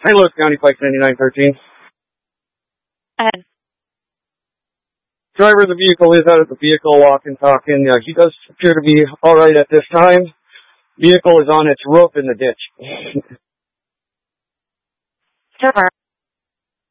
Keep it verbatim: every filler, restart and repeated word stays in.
Saint Louis County Pike ninety-nine thirteen. Ahead. Driver of the vehicle is out of the vehicle, walking, talking. Uh, he does appear to be all right at this time. Vehicle is on its roof in the ditch. So far.